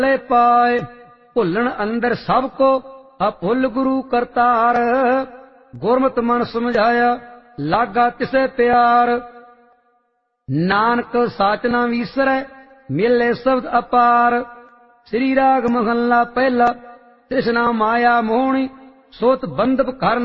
ले पाए भुलन अंदर सब को अभुल गुरु करतार। गुरमत मन समझाया लागा तिसे प्यार। नानक साच ना विसरै मिले शब्द अपार। श्री राग महला पहला तृष्णा माया मोहनी सोत बंधप कर